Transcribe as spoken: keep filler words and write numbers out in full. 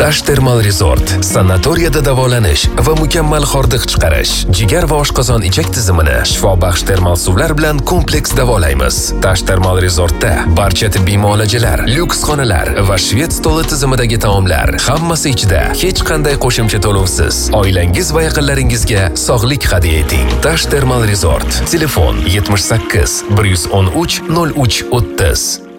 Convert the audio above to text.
Tash Termal Resort sanatoriyada davolanish va mukammal hordiq chiqarish, jigar va oshqozon ichak tizimini shifobaxsh termal suvlar bilan kompleks davolaymiz. Tash Termal Resortda barcha tibbiy muolajalar, lyuks xonalar va shved stoli tizimidagi taomlar, hammasi ichida hech qanday qo'shimcha to'lovsiz. Oilangiz va yaqinlaringizga sog'lik hadya eting. Tash Termal Resort. Telefon yetmish sakkiz bir yuz o'n uch nol uch o'ttiz.